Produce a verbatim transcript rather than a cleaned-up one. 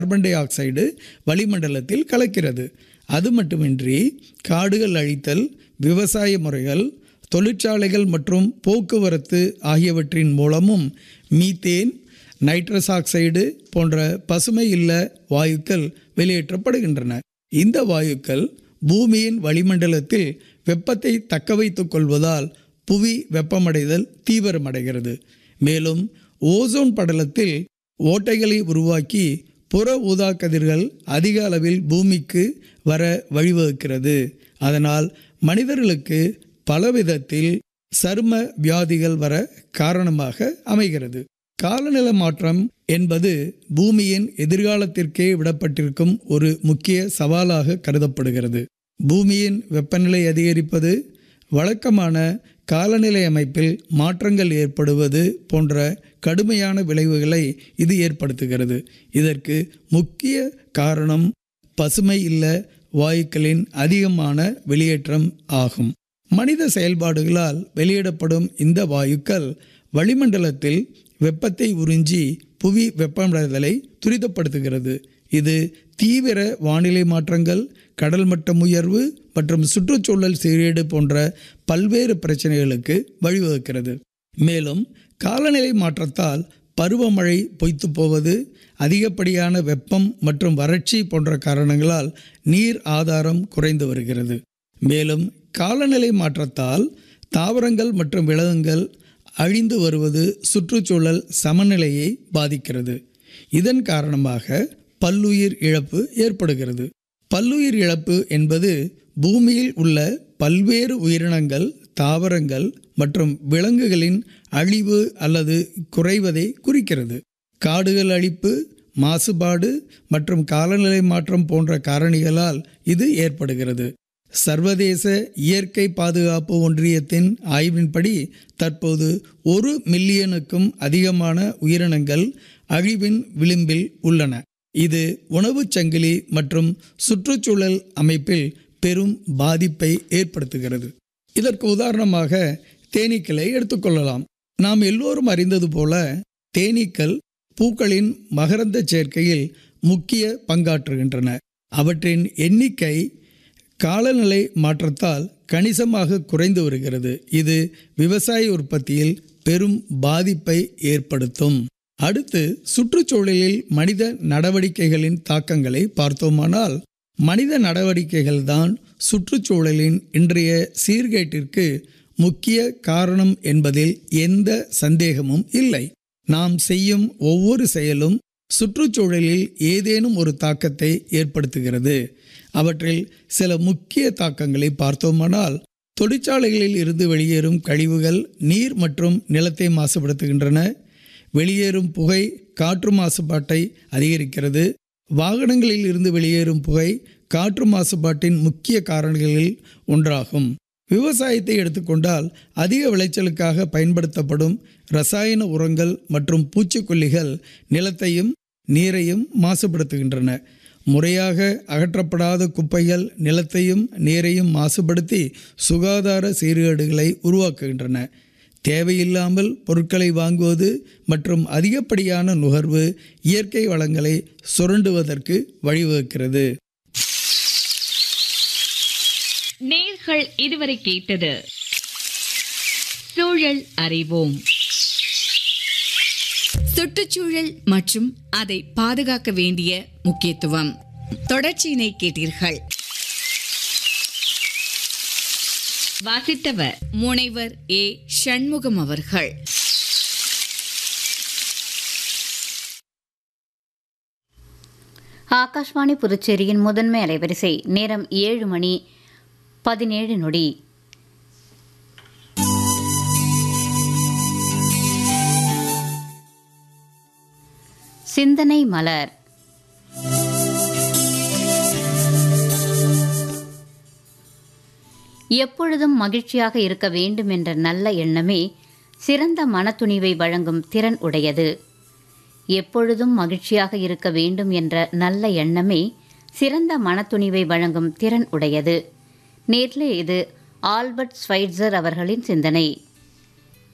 Carbon di oxide வளிமண்டலத்தில் கலக்கிறது. அது மட்டுமின்றி காடுகள் அழித்தல், விவசாய முறைகள், தொழிற்சாலைகள் மற்றும் போக்குவரத்து ஆகியவற்றின் மூலமும் மீத்தேன், நைட்ரஸ் ஆக்சைடு போன்ற பசுமை இல்ல வாயுக்கள் வெளியேற்றப்படுகின்றன. இந்த வாயுக்கள் பூமியின் வளிமண்டலத்தில் வெப்பத்தை தக்க வைத்துக் கொள்வதால் புவி வெப்பமடைதல் தீவிரமடைகிறது. மேலும் ஓசோன் படலத்தில் ஓட்டைகளை உருவாக்கி புற ஊதா கதிர்கள் அதிக அளவில் பூமிக்கு வர வழிவகுக்கிறது. அதனால் மனிதர்களுக்கு பலவிதத்தில் சரும வியாதிகள் வர காரணமாக அமைகிறது. காலநிலை மாற்றம் என்பது பூமியின் எதிர்காலத்திற்கே விடப்பட்டிருக்கும் ஒரு முக்கிய சவாலாக கருதப்படுகிறது. பூமியின் வெப்பநிலை அதிகரிப்பது, வழக்கமான காலநிலை அமைப்பில் மாற்றங்கள் ஏற்படுவது போன்ற கடுமையான விளைவுகளை இது ஏற்படுத்துகிறது. இதற்கு முக்கிய காரணம் பசுமை இல்ல வாயுக்களின் அதிகமான வெளியேற்றம் ஆகும். மனித செயல்பாடுகளால் வெளியிடப்படும் இந்த வாயுக்கள் வளிமண்டலத்தில் வெப்பத்தை உறிஞ்சி புவி வெப்பமடைதலை துரிதப்படுத்துகிறது. இது தீவிர வானிலை மாற்றங்கள், கடல் மட்டம் உயர்வு மற்றும் சுற்றுச்சூழல் சீர்கேடு போன்ற பல்வேறு பிரச்சனைகளுக்கு வழிவகுக்கிறது. மேலும் காலநிலை மாற்றத்தால் பருவமழை பொய்த்து போவது, அதிகப்படியான வெப்பம் மற்றும் வறட்சி போன்ற காரணங்களால் நீர் ஆதாரம் குறைந்து வருகிறது. மேலும் காலநிலை மாற்றத்தால் தாவரங்கள் மற்றும் விலங்குகள் அழிந்து வருவது சுற்றுச்சூழல் சமநிலையை பாதிக்கிறது. இதன் காரணமாக பல்லுயிர் இழப்பு ஏற்படுகிறது. பல்லுயிர் இழப்பு என்பது பூமியில் உள்ள பல்வேறு உயிரினங்கள், தாவரங்கள் மற்றும் விலங்குகளின் அழிவு அல்லது குறைவதை குறிக்கிறது. காடுகள் அழிப்பு, மாசுபாடு மற்றும் காலநிலை மாற்றம் போன்ற காரணிகளால் இது ஏற்படுகிறது. சர்வதேச இயற்கை பாதுகாப்பு ஒன்றியத்தின் ஆய்வின்படி தற்போது ஒரு மில்லியனுக்கும் அதிகமான உயிரினங்கள் அழிவின் விளிம்பில் உள்ளன. இது உணவுச் சங்கிலி மற்றும் சுற்றுச்சூழல் அமைப்பில் பெரும் பாதிப்பை ஏற்படுத்துகிறது. இதற்கு உதாரணமாக தேனீக்களை எடுத்துக்கொள்ளலாம். நாம் எல்லோரும் அறிந்தது போல தேனீக்கள் பூக்களின் மகரந்த சேர்க்கையில் முக்கிய பங்காற்றுகின்றன. அவற்றின் எண்ணிக்கை காலநிலை மாற்றத்தால் கணிசமாக குறைந்து வருகிறது. இது விவசாய உற்பத்தியில் பெரும் பாதிப்பை ஏற்படுத்தும். அடுத்து சுற்றுச்சூழலில் மனித நடவடிக்கைகளின் தாக்கங்களை பார்த்தோமானால், மனித நடவடிக்கைகள் தான் சுற்றுச்சூழலின் இன்றைய சீர்கேட்டிற்கு முக்கிய காரணம் என்பதில் எந்த சந்தேகமும் இல்லை. நாம் செய்யும் ஒவ்வொரு செயலும் சுற்றுச்சூழலில் ஏதேனும் ஒரு தாக்கத்தை ஏற்படுத்துகிறது. அவற்றில் சில முக்கிய தாக்கங்களை பார்த்தோமானால், தொழிற்சாலைகளில் இருந்து வெளியேறும் கழிவுகள் நீர் மற்றும் நிலத்தை மாசுபடுத்துகின்றன. வெளியேறும் புகை காற்று மாசுபாட்டை அதிகரிக்கிறது. வாகனங்களில் இருந்து வெளியேறும் புகை காற்று மாசுபாட்டின் முக்கிய காரணிகளில் ஒன்றாகும். விவசாயத்தை எடுத்துக்கொண்டால் அதிக விளைச்சலுக்காக பயன்படுத்தப்படும் இரசாயன உரங்கள் மற்றும் பூச்சிக்கொல்லிகள் நிலத்தையும் நீரையும் மாசுபடுத்துகின்றன. முறையாக அகற்றப்படாத குப்பைகள் நிலத்தையும் நீரையும் மாசுபடுத்தி சுகாதார சீர்கேடுகளை உருவாக்குகின்றன. தேவையில்லாமல் பொருட்களை வாங்குவது மற்றும் அதிகப்படியான நுகர்வு இயற்கை வளங்களை சுரண்டுவதற்கு வழிவகுக்கிறது. நேயர்கள் இதுவரை கேட்டது சூழல் அறிவோம். சுற்றுச்சூழல் மற்றும் அதை பாதுகாக்க வேண்டிய முக்கியத்துவம் தொடர்ச்சியினை கேட்டீர்கள். வாசித்தவர் முனைவர் ஏ சண்முகம் அவர்கள். ஆகாஷ்வாணி புதுச்சேரியின் முதன்மை அலைவரிசை. நேரம் ஏழு மணி பதினேழு நொடி. சிந்தனை மலர். எப்பொழுதும் மகிழ்ச்சியாக இருக்க வேண்டும் என்ற நல்ல எண்ணமே சிறந்த மனத்துணிவை வழங்கும் திறன் உடையது. எப்பொழுதும் மகிழ்ச்சியாக இருக்க வேண்டும் என்ற நல்ல எண்ணமே சிறந்த மனத்துணிவை வழங்கும் திறன் உடையது. நேரில் இது ஆல்பர்ட் ஸ்வைட்சர் அவர்களின் சிந்தனை.